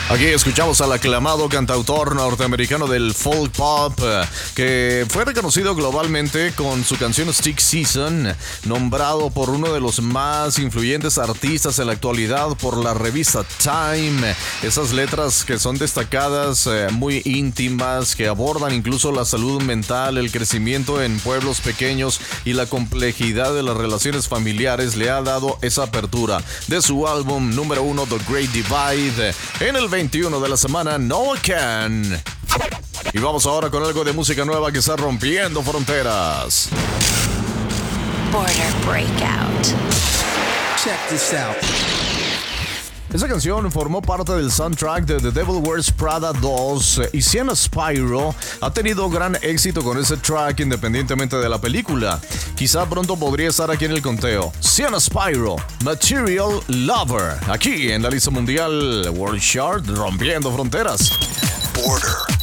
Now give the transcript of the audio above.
Aquí escuchamos al aclamado cantautor norteamericano del folk pop, que fue reconocido globalmente con su canción Stick Season, nombrado por uno de los más influyentes artistas en la actualidad por la revista Time. Esas letras que son destacadas, muy íntimas, que abordan incluso la salud mental, el crecimiento en pueblos pequeños y la complejidad de las relaciones familiares, le ha dado esa apertura de su álbum número 1, The Great Divide, en el 21 de la semana, Noah Kahan. Y vamos ahora con algo de música nueva que está rompiendo fronteras. Border Breakout. Check this out. Esa canción formó parte del soundtrack de The Devil Wears Prada 2 y Sienna Spyro ha tenido gran éxito con ese track independientemente de la película. Quizá pronto podría estar aquí en el conteo. Sienna Spyro, Material Lover, aquí en la lista mundial World Chart, rompiendo fronteras. Border